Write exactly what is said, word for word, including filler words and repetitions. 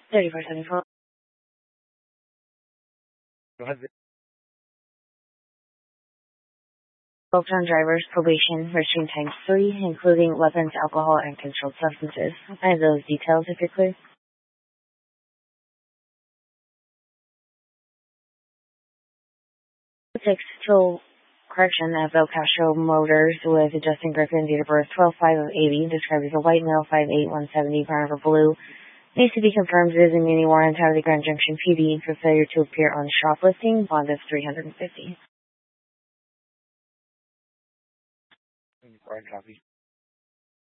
thirty-four seventy-four. Go ahead. Both on drivers probation restraint times three, including weapons, alcohol, and controlled substances. I have those details if you're clear. Six till correction at Bel Castro Motors with Justin Griffin, date of birth twelve five of eighty, described as a white male, five eight, one seventy, brown over blue. Needs to be confirmed it is a muni warrant out of the Grand Junction P D for failure to appear on shoplifting, bond of three hundred fifty. Warrant copy.